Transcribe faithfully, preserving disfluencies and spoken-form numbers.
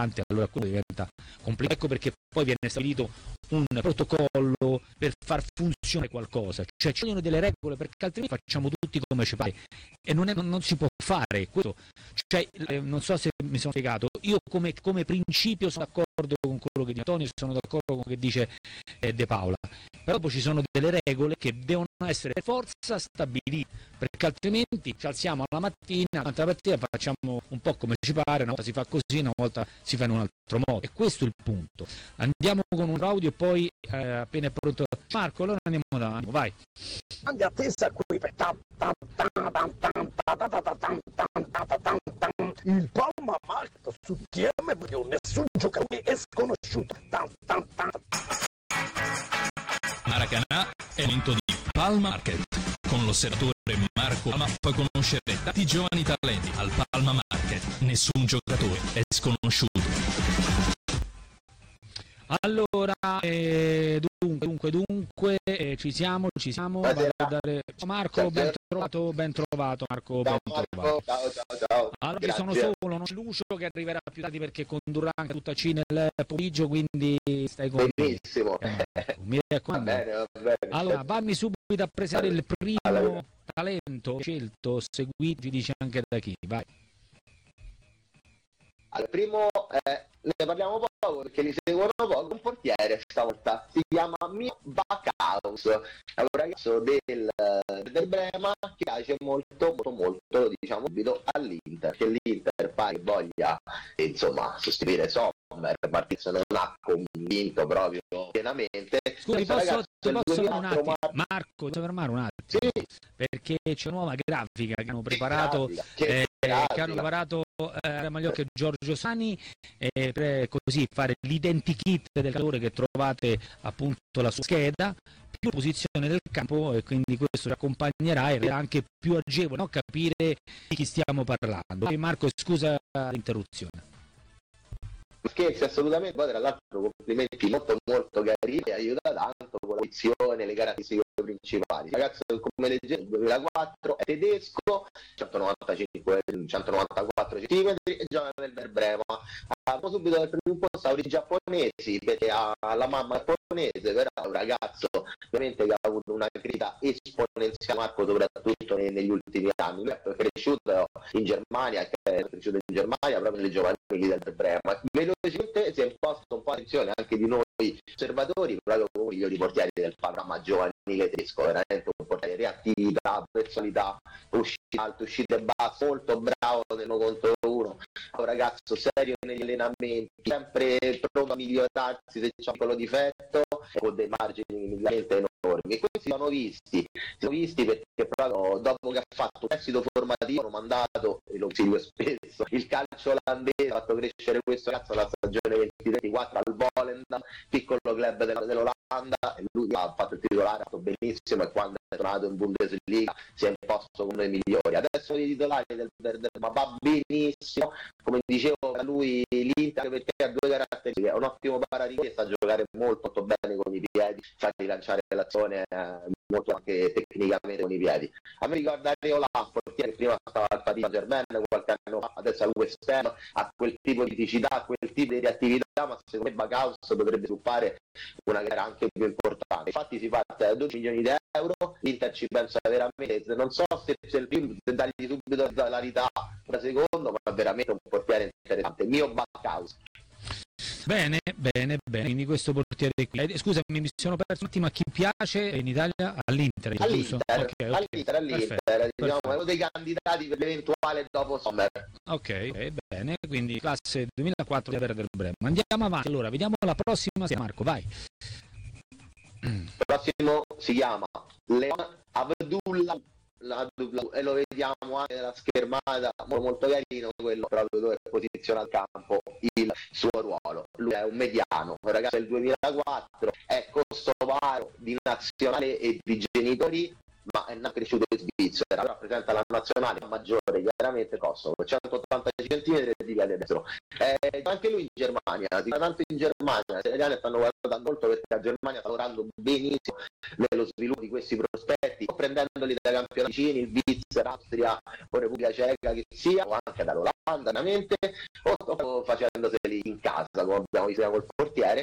avanti, allora quello diventa complicato. Ecco perché poi viene stabilito un protocollo per far funzionare qualcosa, cioè ci vogliono delle regole, perché altrimenti facciamo tutti come ci pare e non, è, non, non si può fare questo. Cioè, eh, non so se mi sono spiegato, io come, come principio sono d'accordo con quello che dice Antonio, sono d'accordo con quello che dice eh, De Paola, però poi ci sono delle regole che devono essere per forza stabilite, perché altrimenti ci alziamo alla mattina, l'altra mattina facciamo un po' come ci pare, una volta si fa così, una volta si fa in un altro modo, e questo è il punto. Andiamo con un audio e poi eh, appena è pronto Marco, allora andiamo davanti, vai. Grande attesa qui per il Palma Market su T M V, nessun giocatore è sconosciuto. Maracanã è il momento di Palma Market. Con l'osservatore Marco Palma puoi conoscere tanti giovani talenti. Al Palma Market nessun giocatore è sconosciuto. Allora, eh, dunque, dunque, dunque, eh, ci siamo, ci siamo. Vado a dare... Marco, ben trovato, ben trovato, Marco, ben trovato. Ciao, ciao, ciao. Allora, io sono solo, non c'è Lucio che arriverà più tardi perché condurrà anche tutta C nel pomeriggio, quindi stai con benissimo. Eh, mi raccomando. Va bene, va bene. Allora, fammi subito a presentare il primo allora. talento scelto, seguito, ci dice anche da chi, vai. Al primo eh, ne parliamo poco perché li seguono poco, un portiere stavolta si chiama Mio Backhaus, è un ragazzo del, del Brema che piace molto molto molto, diciamo subito, all'Inter, che l'Inter pare voglia insomma sostituire Sommer, Martins non ha convinto proprio pienamente. Scusi, posso, ti posso un attimo, Marco, ti fermare un attimo, sì. Perché c'è una nuova grafica che hanno preparato, Grafica, che eh, grafica. che hanno preparato eh, Magliocchi e Giorgio Sani, eh, per così fare l'identikit del calciatore, che trovate appunto la sua scheda, più posizione del campo, e quindi questo ci accompagnerà e sarà anche più agevole, no, capire di chi stiamo parlando. E Marco, scusa l'interruzione. Scherzi, assolutamente. Poi tra l'altro complimenti molto molto carini, aiuta tanto con la posizione, le caratteristiche principali. Il ragazzo, come leggevo, nel duemilaquattro è tedesco, centonovantacinque centonovantaquattro centimetri e gioca nel Brema. Abbiamo subito dal primo posto origini giapponesi perché ha la mamma giapponese, però è un ragazzo ovviamente che ha avuto una crescita esponenziale, Marco, soprattutto negli ultimi anni. Lui è cresciuto in Germania, è cresciuto in Germania proprio nelle giovanili del Brema. Velocemente si è imposto un po' attenzione anche di noi osservatori, proprio come i migliori portieri del panorama giovanile tedesco, veramente un portiere, reattività, personalità, uscite alte, uscite basse, molto bravo nell'uno contro uno, un ragazzo serio negli allenamenti, sempre pronto a migliorarsi se c'è un piccolo difetto, con dei margini di miglioramento enormi. E questi sono visti, sono visti perché proprio dopo che ha fatto un esito formativo hanno mandato, e lo consiglio spesso, il calcio olandese, ha fatto crescere questo ragazzo alla stagione ventitré ventiquattro al Volendam, piccolo club dell'Olanda, e lui ha fatto il titolare, ha fatto benissimo, e quando è tornato in Bundesliga si è imposto come migliori. Adesso i titolari del Werder, ma va benissimo, come dicevo, per lui l'Inter perché ha due caratteristiche, è un ottimo paratiro, sa giocare molto, molto bene con i piedi, sa rilanciare l'azione eh, molto anche tecnicamente con i piedi. A me ricorda Areola, portiere che prima stava al Paris Saint-Germain qualche anno fa, adesso al West Ham, ha quel tipo di fisicità, quel tipo di reattività, ma secondo me Backhaus potrebbe sviluppare una gara anche più importante. Infatti si parte da dodici milioni di euro, l'Inter ci pensa veramente, non so se, se il primo, se dargli subito la titolarità da secondo, ma veramente un portiere interessante. Mio Backhaus. Bene, bene, bene, quindi questo portiere qui. Eh, scusami, mi sono perso un attimo, a chi piace in Italia? All'Inter, all'Inter, okay, okay. all'Inter, all'Inter, perfetto, diciamo, perfetto. è uno dei candidati per l'eventuale dopo Sommer. Ok, eh, bene, quindi classe duemilaquattro di Werder Bremen. Andiamo avanti, allora, vediamo la prossima, Marco, vai. Il prossimo si chiama Leon Abdullah, e lo vediamo anche nella schermata, molto, molto carino, quello proprio dove posiziona al campo il suo ruolo. Lui è un mediano, un ragazzo del duemilaquattro, è kosovaro di nazionale e di genitori, ma è nato cresciuto in Svizzera, rappresenta la nazionale maggiore chiaramente Kosovo, centottanta centimetri di piede destro. Eh, anche lui in Germania, si fa tanto in Germania, gli italiani stanno guardando molto perché la Germania sta lavorando benissimo nello sviluppo di questi prospetti, o prendendoli dai campionati vicini, il Svizzera, Austria o Repubblica Ceca che sia, o anche dall'Olanda, ovviamente, o facendoseli in casa, come abbiamo visto col portiere,